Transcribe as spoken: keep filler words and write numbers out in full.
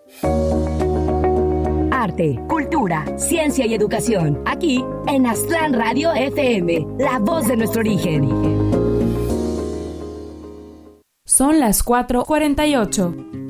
Arte, cultura, ciencia y educación. Aquí en Aztlán Radio F M, la voz de nuestro origen. Son las cuatro cuarenta y ocho.